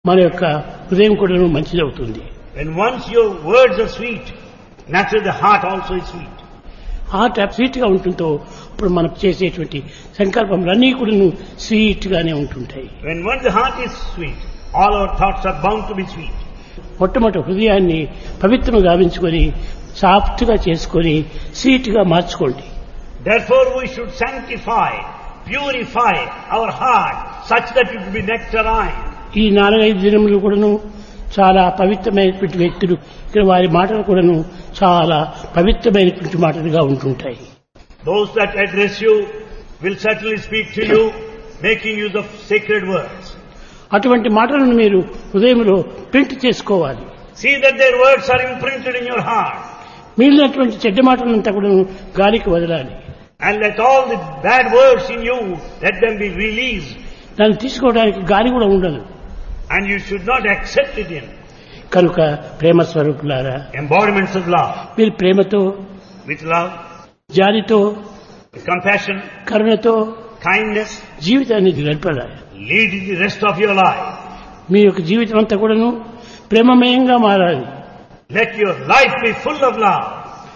మన యొక్క హృదయం కూడా మంచిదవుతుంది. When once your words are sweet, naturally the heart also is sweet. Heart sweet గా ఉంటుందో ఇప్పుడు మనం చేసేటువంటి సంకల్పములన్నీ కూడా స్వీట్ గానే ఉంటుంటాయి. When once the heart is sweet, all our thoughts are bound to be sweet. మొట్టమొదటి హృదయాన్ని పవిత్రంగా గావించుకొని సాఫ్ట్ గా చేసుకొని స్వీట్ గా మార్చుకోండి. Therefore we should sanctify, purify our heart such that it will be nectarine. ఈ 4-5 దినములు కూడాను చాలా పవిత్రమైనటువంటి వ్యక్తులు ఇక్కడ వారి మాటలు కూడాను చాలా పవిత్రమైనటువంటి మాటలుగా ఉంటుంటాయి. Those that address you will certainly speak to you making use of sacred words. అటువంటి మాటలను మీరు హృదయంలో ప్రింట్ చేసుకోవాలి. See that their words are imprinted in your heart. మిగిలినటువంటి చెడ్డ మాటలంతా కూడా గాలికి వదలాలి. And let all the bad words in you, let them be released. దాన్ని తీసుకోవడానికి గాలి కూడా ఉండదు. And you should not accept it in. కనుక ప్రేమ స్వరూపులారా, Embodiments of love. మీరు ప్రేమతో, With love, జాలితో, with compassion, కరుణతో kindness, జీవితాన్ని గడపాలి. lead the rest of your life. మీ యొక్క జీవితం అంతా కూడాను ప్రేమమయంగా మారాలి. Let your life be full of love.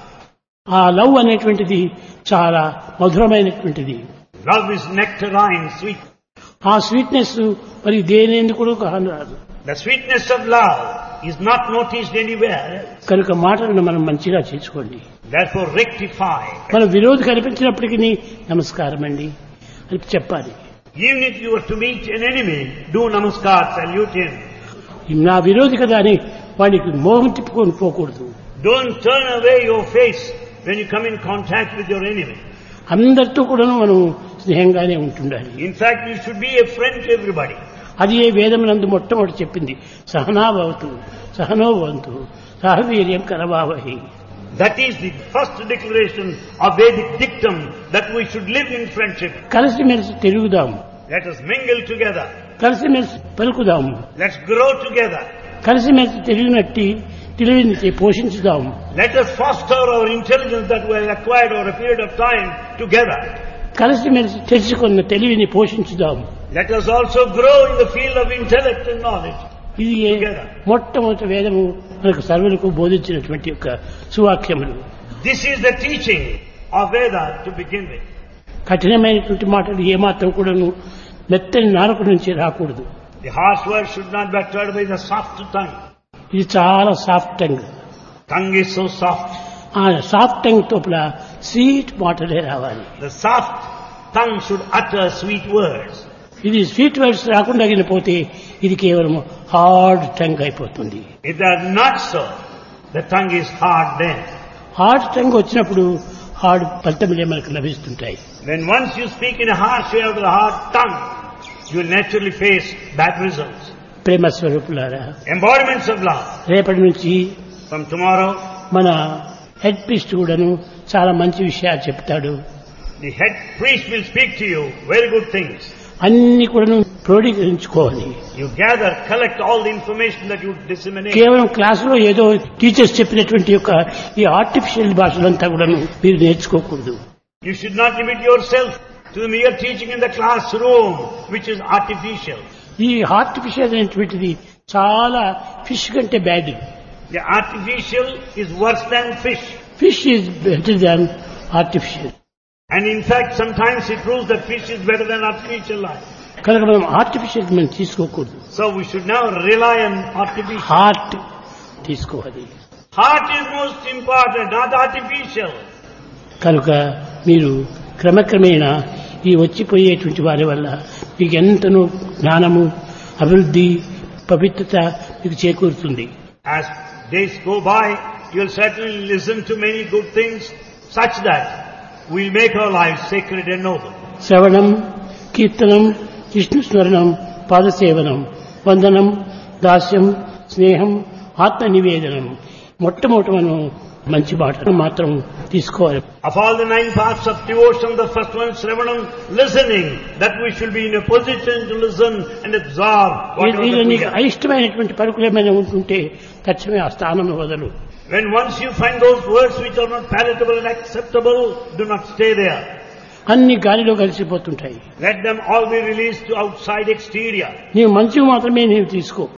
ఆ లవ్ అనేటువంటిది చాలా మధురమైనటువంటిది. Love is nectarine, sweet. ఆ స్వీట్నెస్ మరి దేనేందుకు కూడా కానరాదు. The sweetness of love is not noticed anywhere. కనుక మాటలను మనం మంచిగా చేసుకోండి. Therefore rectify. మన విరోధి కనిపించినప్పటికీ నమస్కారం అండి అని చెప్పాలి. Even if you were to meet an enemy, do namaskar, salute him. నా విరోధి కదా అని వాడికి మోహం తిప్పుకొని పోకూడదు. Don't turn away your face when you come in contact with your enemy. అందరితో కూడా మనం స్నేహంగానే ఉంటుండాలి. In fact, you should be a friend to everybody. అది ఏ వేదమునందు మొట్టమొదటి చెప్పింది, సహనాభవతు సహనోభవంతు సహవీర్యం కరవావహి. That is the first declaration of Vedic dictum, that we should live in friendship. కలిసిమెలిసి తిరుగుదాం, Let us mingle together. కలిసిమెలిసి పలుకుదాము, Let's grow together. కలిసిమెలిసి తెలివిని పోషించుదాం. Let us foster our intelligence that we have acquired over a period of time together. కలిసిమెలిసి తెలుసుకున్న తెలివిని పోషించుదాం. Let us also grow in the field of intellect and knowledge. ఇది మొట్టమొదటి వేదము మనకు సర్వులకు బోధించినటువంటి యొక్క సువాక్యములు. This is the teaching of Veda to begin with. కఠినమైనటువంటి మాటలు ఏమాత్రం కూడాను మెత్తని నాలుక నుంచి రాకూడదు. The harsh words should not be uttered by the soft tongue. ఇది చాలా soft tongue. Tongue is so soft. ఆ సాఫ్ట్ టంగ్ తోపల స్వీట్ మాటలే రావాలి. The soft tongue should utter sweet words. ఇది స్వీట్ వర్డ్స్ రాకుండా పోతే ఇది కేవలం హార్డ్ టంగ్ అయిపోతుంది. If they are not so, the tongue is hard then. Hard tongue వచ్చినప్పుడు హార్డ్ ఫలితములే మనకు లభిస్తుంటాయి. When once you speak in a harsh way out of the hard tongue, you will naturally face bad results. ప్రేమ స్వరూపులారా, Embodiments of love. రేపటి నుంచి From tomorrow, మన head priest కూడాను చాలా మంచి విషయాలు చెప్తాడు. the head priest will speak to you very good things. అన్ని కూడాను క్రోడీకరించుకోవాలి. You gather, collect all the information that you disseminate. కేవలం క్లాసులో ఏదో టీచర్స్ చెప్పినటువంటి యొక్క ఈ ఆర్టిఫిషియల్ భాషలంతా కూడాను మీరు నేర్చుకోకూడదు. You should not limit yourself to the mere teaching in the classroom, which is artificial. ఈ ఆర్టిఫిషియల్ అనేటువంటిది చాలా ఫిష్ కంటే bad. The artificial is worse than fish. Fish is better than artificial. And in fact, sometimes it proves that fish is better than artificial life. కనుక మనం artificial మనం తీసుకోకూడదు. So we should now rely on artificial. Heart తీసుకోవాలి. Heart is most important, not artificial. కనుక మీరు క్రమక్రమేణా ఈ వచ్చిపోయేటువంటి వారి వల్ల మీకు ఎంతనో జ్ఞానము, అభివృద్ధి, పవిత్రత మీకు చేకూరుతుంది. As days go by, you will certainly listen to many good things such that we will make our lives sacred and noble. శ్రవణం, కీర్తనం, విష్ణు స్మరణం, పాదసేవనం, వందనం, దాస్యం, స్నేహం, ఆత్మ నివేదనం. మొట్టమొదటి మనం మంచి మాట మాత్రం తీసుకోవాలి. Of all the 9 parts of devotion, the first one is Shravanam, listening, that we should be in a position to listen and absorb whatever that we నీకు hear. అయిష్టమైనటువంటి పలుకులు ఏమైనా ఉంటుంటే తక్షణమే ఆ స్థానం వదలు. When once you find those words which are not palatable and acceptable, do not stay there. అన్ని గాలిలో కలిసిపోతుంటాయి. Let them all be released to outside exterior. నీవు మంచివి మాత్రమే నీవు తీసుకో.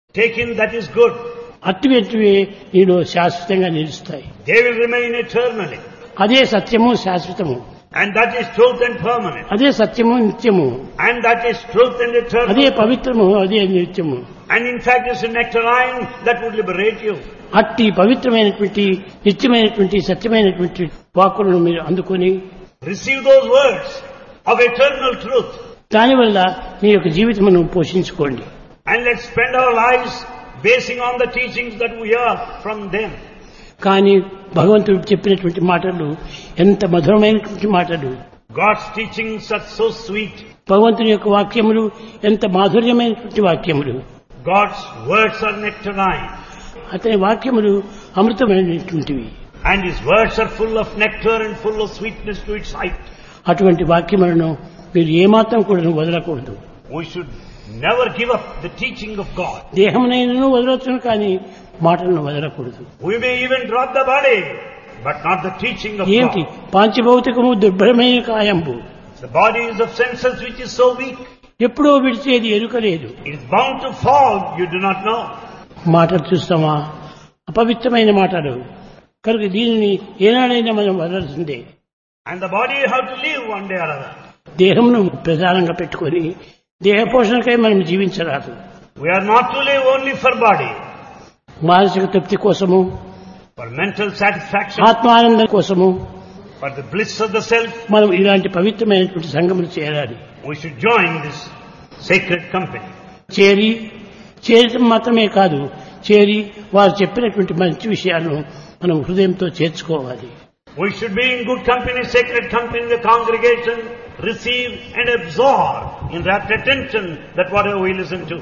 Take in that is good. అట్టివెట్టివే నీలో శాశ్వతంగా నిలుస్తాయి. They will remain eternally. అదే సత్యము శాశ్వతము. And that is truth and permanent. అదే సత్యము నిత్యము. And that is truth and eternal. అదే పవిత్రము, అదే నిత్యము. And in fact it's a nectarine that would liberate you. అట్టి పవిత్రమైనటువంటి నిత్యమైనటువంటి సత్యమైనటువంటి వాక్కులను మీరు అందుకొని Receive those words of eternal truth. దానివల్ల మీ యొక్క జీవితమును పోషించుకోండి. And let's spend our lives basing on the teachings that we hear from them. కానీ భగవంతుడు చెప్పినటువంటి మాటలు ఎంత మధురమైనటువంటి మాటలు. God's teachings are so sweet. భగవంతుని యొక్క వాక్యములు ఎంత మాధుర్యమైనటువంటి వాక్యములు. God's words are nectarine. అతని వాక్యములు అమృతమైనటువంటివి. And his words are full of nectar and full of sweetness to its height. అటువంటి వాక్యములను మీరు ఏమాత్రం కూడా వదలకూడదు. We should never give up the teaching of God. దేహమునైనను వదలొచ్చును కానీ మాటలను వదలకూడదు. We may even drop the body, but not the teaching of ఏంటి God. పాంచభౌతికము దుర్భరమైన కాయంబు. The body is of senses which is so weak. ఎప్పుడో విడిచేది ఎరుక లేదు. It is bound to fall, you do not know. మాటలు చూస్తామా అపవిత్రమైన మాటలు కనుక దీనిని ఏనాడైనా మనం వదలాల్సిందే. And the body have to live one day or other. దేహమును ప్రధానంగా పెట్టుకొని దేహ పోషణకై మనం జీవించరాదు. We are not to live only for body, మానసిక తృప్తి కోసము, for mental satisfaction, ఆత్మానందం కోసము for the bliss of the self. మనం ఇలాంటి పవిత్రమైనటువంటి సంఘములు చేరాలి. We should join this sacred company. చేరటం మాత్రమే కాదు, చేరి వారు చెప్పినటువంటి మంచి విషయాలను మనం హృదయంతో చేర్చుకోవాలి. We should be in good company, sacred company in the congregation, receive and absorb in rapt attention that whatever we listen to.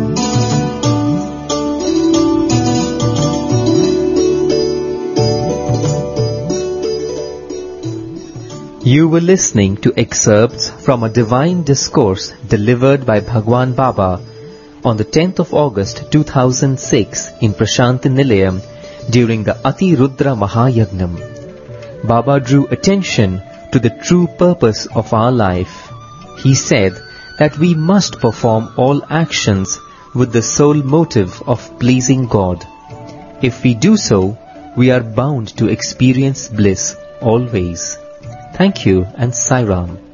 You were listening to excerpts from a divine discourse delivered by Bhagwan Baba on the 10th of August 2006 in Prashanti Nilayam during the Ati Rudra Mahayagnam. Baba drew attention to the true purpose of our life. He said that we must perform all actions with the sole motive of pleasing God. If we do so, we are bound to experience bliss always. Thank you and Sai Ram.